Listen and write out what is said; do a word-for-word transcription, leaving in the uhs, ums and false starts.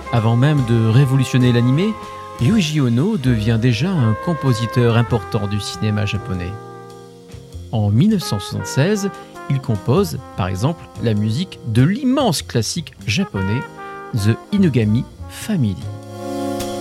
Avant même de révolutionner l'anime, Yuji Ono devient déjà un compositeur important du cinéma japonais. En mille neuf cent soixante-seize, il compose, par exemple, la musique de l'immense classique japonais The Inugami Family.